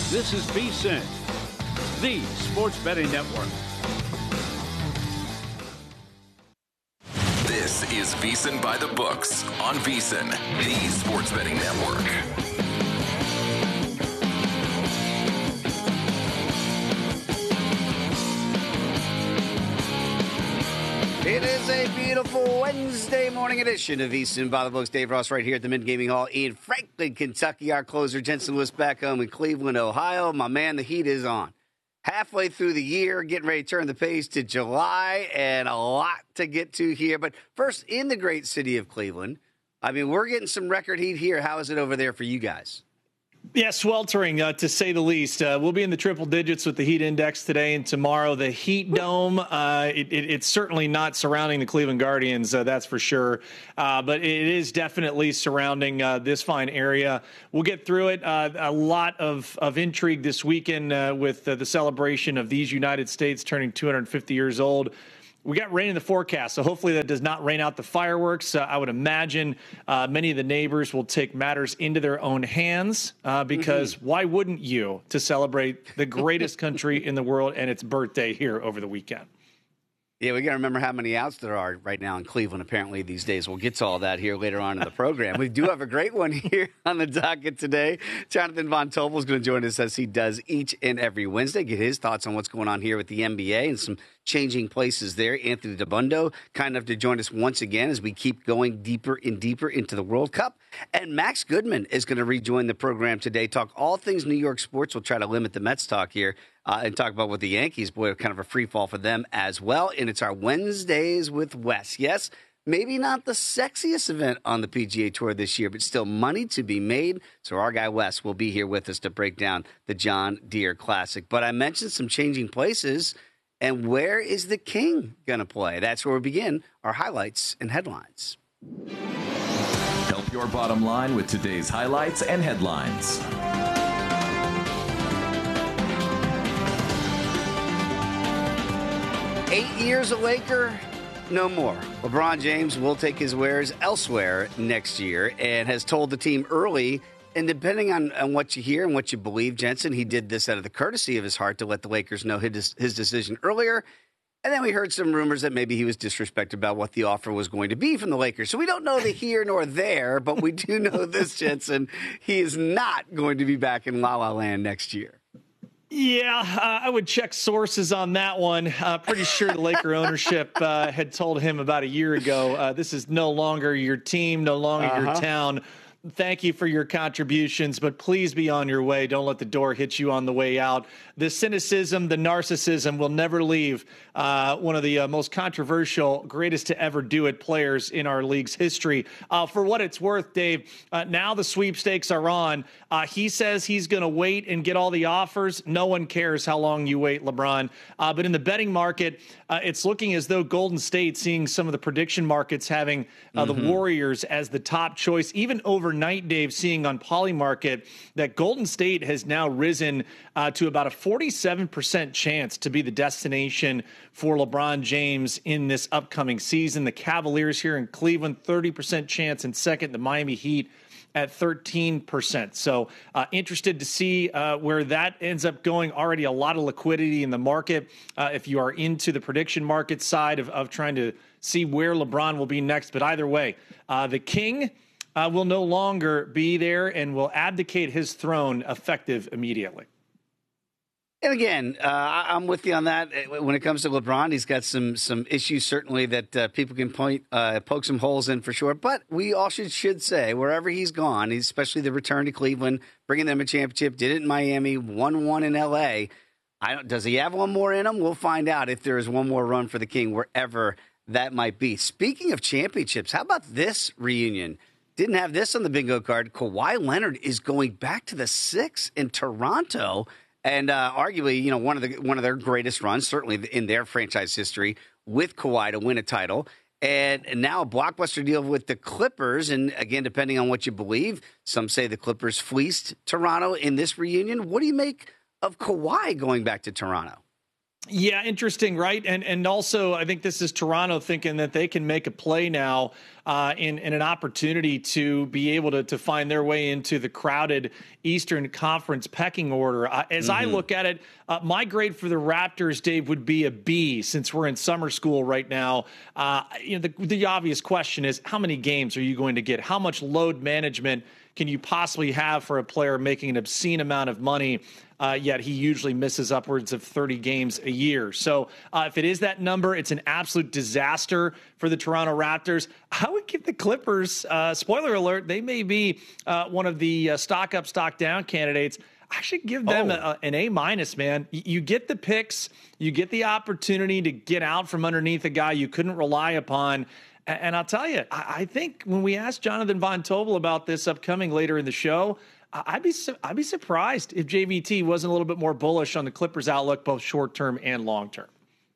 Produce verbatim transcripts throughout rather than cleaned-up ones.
This is VSiN, the sports betting network. This is VSiN by the Books on VSiN, the sports betting network. It is a beautiful Wednesday morning edition of VSiN by the Books. Dave Ross right here at the Mint Gaming Hall in Franklin, Kentucky. Our closer, Jensen Lewis, back home in Cleveland, Ohio. My man, the heat is on. Halfway through the year, getting ready to turn the page to July, and a lot to get to here. But first, in the great city of Cleveland, I mean, we're getting some record heat here. How is it over there for you guys? Yeah, sweltering, uh, to say the least. Uh, we'll be in the triple digits with the heat index today and tomorrow. The heat dome, uh, it, it, it's certainly not surrounding the Cleveland Guardians, uh, that's for sure. Uh, but it is definitely surrounding uh, this fine area. We'll get through it. Uh, a lot of, of intrigue this weekend uh, with uh, the celebration of these United States turning two hundred fifty years old. We got rain in the forecast, so hopefully that does not rain out the fireworks. Uh, I would imagine uh, many of the neighbors will take matters into their own hands uh, because mm-hmm. why wouldn't you to celebrate the greatest country in the world and its birthday here over the weekend? Yeah, we got to remember how many outs there are right now in Cleveland, apparently, these days. We'll get to all that here later on in the program. We do have a great one here on the docket today. Jonathan Von Tobel is going to join us as he does each and every Wednesday, get his thoughts on what's going on here with the N B A and some changing places there. Anthony Dabbundo, kind enough to join us once again as we keep going deeper and deeper into the World Cup. And Max Goodman is going to rejoin the program today, talk all things New York sports. We'll try to limit the Mets talk here. Uh, and talk about what the Yankees, boy, kind of a free fall for them as well. And it's our Wednesdays with Wes. Yes, maybe not the sexiest event on the P G A Tour this year, but still money to be made. So our guy Wes will be here with us to break down the John Deere Classic. But I mentioned some changing places. And where is the King going to play? That's where we begin our highlights and headlines. Help your bottom line with today's highlights and headlines. Eight years a Laker, no more. LeBron James will take his wares elsewhere next year and has told the team early, and depending on, on what you hear and what you believe, Jensen, he did this out of the courtesy of his heart to let the Lakers know his, his decision earlier. And then we heard some rumors that maybe he was disrespected about what the offer was going to be from the Lakers. So we don't know the here nor there, but we do know this, Jensen. He is not going to be back in La La Land next year. Yeah, uh, I would check sources on that one. Uh, pretty sure the Laker ownership uh, had told him about a year ago, uh, this is no longer your team, no longer uh-huh. your town. Thank you for your contributions, but please be on your way. Don't let the door hit you on the way out. The cynicism, the narcissism will never leave uh, one of the uh, most controversial, greatest to ever do it players in our league's history. Uh, for what it's worth, Dave, uh, now the sweepstakes are on. Uh, he says he's going to wait and get all the offers. No one cares how long you wait, LeBron. Uh, but in the betting market, uh, it's looking as though Golden State, seeing some of the prediction markets having uh, mm-hmm. the Warriors as the top choice, even overnight, Dave, seeing on Polymarket that Golden State has now risen uh, to about a forty-seven percent chance to be the destination for LeBron James in this upcoming season. The Cavaliers here in Cleveland, thirty percent chance in second. The Miami Heat at thirteen percent. So uh, interested to see uh, where that ends up going. Already a lot of liquidity in the market. Uh, if you are into the prediction market side of, of trying to see where LeBron will be next. But either way, uh, the King uh, will no longer be there and will abdicate his throne effective immediately. And again, uh, I'm with you on that. When it comes to LeBron, he's got some some issues certainly that uh, people can point uh, poke some holes in for sure. But we all should should say wherever he's gone, especially the return to Cleveland, bringing them a championship, did it in Miami, won one in L A. I don't, does he have one more in him? We'll find out if there is one more run for the King wherever that might be. Speaking of championships, how about this reunion? Didn't have this on the bingo card. Kawhi Leonard is going back to the six in Toronto. And uh, arguably, you know, one of the one of their greatest runs, certainly in their franchise history, with Kawhi to win a title. And, and now a blockbuster deal with the Clippers. And again, depending on what you believe, some say the Clippers fleeced Toronto in this reunion. What do you make of Kawhi going back to Toronto? Yeah, interesting, right? And and also, I think this is Toronto thinking that they can make a play now uh, in, in an opportunity to be able to, to find their way into the crowded Eastern Conference pecking order. Uh, as mm-hmm. I look at it, uh, my grade for the Raptors, Dave, would be a B since we're in summer school right now. Uh, you know, the, the obvious question is, how many games are you going to get? How much load management can you possibly have for a player making an obscene amount of money? Uh, yet he usually misses upwards of thirty games a year. So uh, if it is that number, it's an absolute disaster for the Toronto Raptors. I would give the Clippers, uh, spoiler alert, they may be uh, one of the uh, stock up, stock down candidates. I should give them oh. a, an A minus, man. You, you get the picks, you get the opportunity to get out from underneath a guy you couldn't rely upon. And, and I'll tell you, I, I think when we asked Jonathan Von Tobel about this upcoming later in the show, I'd be I'd be surprised if J V T wasn't a little bit more bullish on the Clippers' outlook, both short term and long term.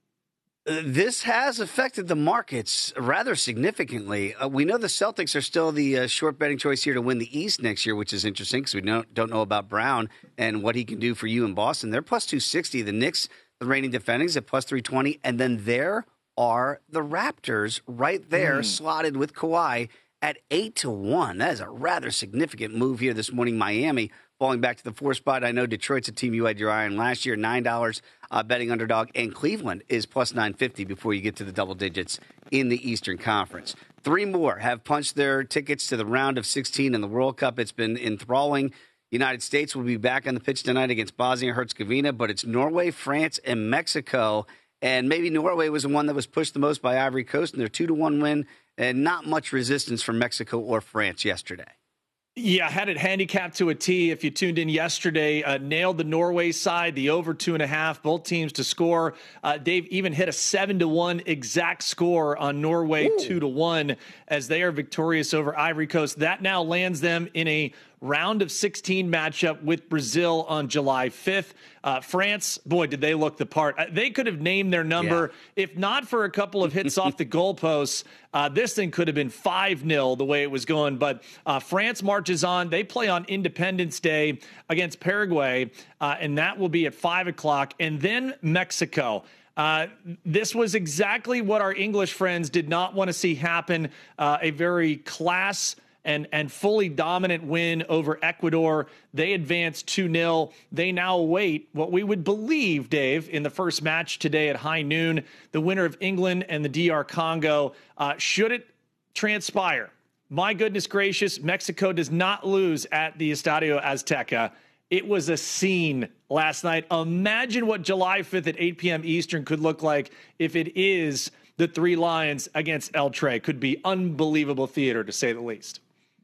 This has affected the markets rather significantly. Uh, we know the Celtics are still the uh, short betting choice here to win the East next year, which is interesting because we don't, don't know about Brown and what he can do for you in Boston. They're plus two sixty. The Knicks, the reigning defendings, at plus three twenty. And then there are the Raptors right there mm. slotted with Kawhi at eight to one. That is a rather significant move here this morning. Miami falling back to the four spot. I know Detroit's a team you had your eye on last year, nine dollars uh, betting underdog, and Cleveland is plus nine fifty before you get to the double digits in the Eastern Conference. Three more have punched their tickets to the round of sixteen in the World Cup. It's been enthralling. United States will be back on the pitch tonight against Bosnia-Herzegovina, but it's Norway, France, and Mexico. And maybe Norway was the one that was pushed the most by Ivory Coast in their two to one win, and not much resistance from Mexico or France yesterday. Yeah, had it handicapped to a T. If you tuned in yesterday, uh, nailed the Norway side, the over two and a half, both teams to score. Uh, Dave even hit a seven to one exact score on Norway, Ooh. two to one, as they are victorious over Ivory Coast. That now lands them in a round of sixteen matchup with Brazil on July fifth. Uh, France, boy, did they look the part. Uh, they could have named their number. Yeah. If not for a couple of hits off the goalposts, uh, this thing could have been five nil the way it was going. But uh, France marches on. They play on Independence Day against Paraguay, uh, and that will be at five o'clock. And then Mexico. Uh, this was exactly what our English friends did not want to see happen. Uh, a very class and and fully dominant win over Ecuador. They advanced two nil. They now await what we would believe, Dave, in the first match today at high noon, the winner of England and the D R Congo. Uh, should it transpire, my goodness gracious, Mexico does not lose at the Estadio Azteca. It was a scene last night. Imagine what July fifth at eight p.m. Eastern could look like if it is the Three Lions against El Tre. Could be unbelievable theater, to say the least.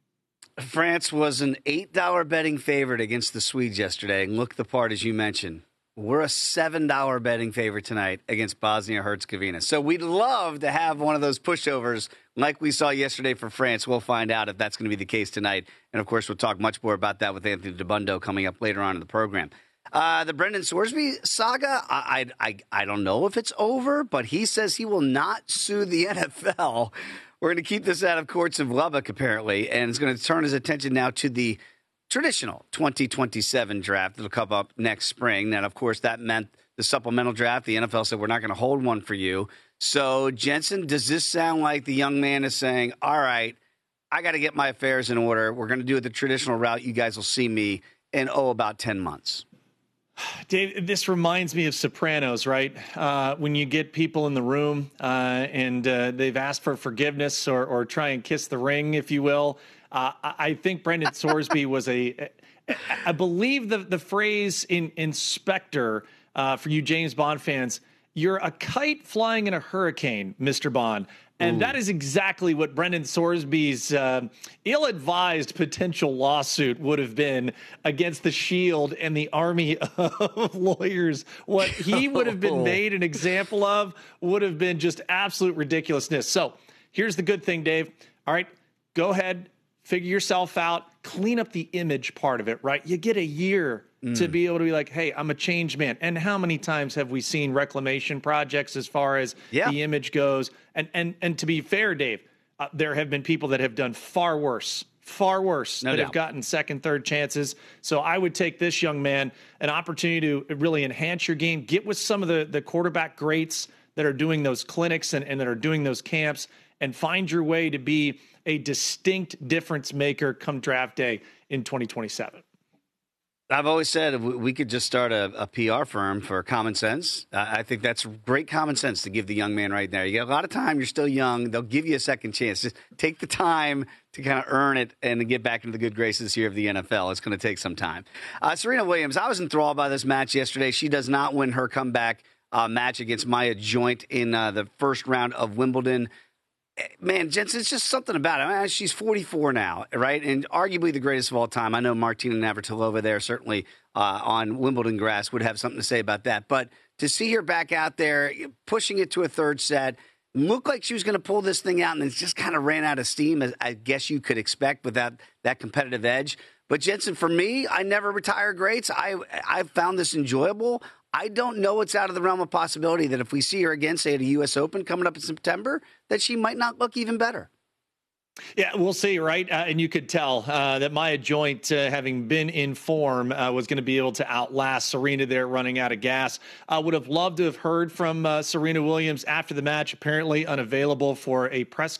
France was an eight dollar betting favorite against the Swedes yesterday, and look the part, as you mentioned. We're a seven dollar betting favorite tonight against Bosnia-Herzegovina. So we'd love to have one of those pushovers like we saw yesterday for France. We'll find out if that's going to be the case tonight. And, of course, we'll talk much more about that with Anthony DeBundo coming up later on in the program. Uh, the Brendan Sorsby saga, I, I, I don't know if it's over, but he says he will not sue the N F L. We're going to keep this out of courts of Lubbock, apparently, and it's going to turn his attention now to the traditional twenty twenty-seven draft that'll come up next spring. And, of course, that meant the supplemental draft. The N F L said, we're not going to hold one for you. So, Jensen, does this sound like the young man is saying, all right, I got to get my affairs in order. We're going to do it the traditional route. You guys will see me in, oh, about ten months. Dave, this reminds me of Sopranos, right? Uh, when you get people in the room uh, and uh, they've asked for forgiveness or, or try and kiss the ring, if you will. Uh, I think Brendan Sorsby was a, I believe the, the phrase in Inspector uh, for you James Bond fans, you're a kite flying in a hurricane, Mister Bond. And Ooh. That is exactly what Brendan Sorsby's uh, ill-advised potential lawsuit would have been against the Shield and the army of lawyers. What he would have been made an example of would have been just absolute ridiculousness. So here's the good thing, Dave. All right, go ahead, figure yourself out, clean up the image part of it, right? You get a year mm. to be able to be like, hey, I'm a changed man. And how many times have we seen reclamation projects as far as yeah. the image goes? And and and to be fair, Dave, uh, there have been people that have done far worse, far worse No that doubt. have gotten second, third chances. So I would take this young man an opportunity to really enhance your game, get with some of the, the quarterback greats that are doing those clinics and, and that are doing those camps, and find your way to be a distinct difference maker come draft day in twenty twenty-seven. I've always said if we could just start a, a P R firm for common sense. Uh, I think that's great common sense to give the young man right there. You got a lot of time. You're still young. They'll give you a second chance. Just take the time to kind of earn it and get back into the good graces here of the N F L. It's going to take some time. Uh, Serena Williams, I was enthralled by this match yesterday. She does not win her comeback uh, match against Maya Joint in uh, the first round of Wimbledon. Man, Jensen, it's just something about it. I mean, she's forty-four now, right? And arguably the greatest of all time. I know Martina Navratilova there, certainly uh, on Wimbledon grass, would have something to say about that. But to see her back out there, pushing it to a third set, looked like she was going to pull this thing out, and it just kind of ran out of steam, as I guess you could expect without that competitive edge. But Jensen, for me, I never retire greats. I I found this enjoyable. I don't know it's out of the realm of possibility that if we see her again, say at a U S Open coming up in September, that she might not look even better. Yeah, we'll see, right? Uh, and you could tell uh, that Maya Joint, uh, having been in form, uh, was going to be able to outlast Serena there running out of gas. I uh, would have loved to have heard from uh, Serena Williams after the match, apparently unavailable for a press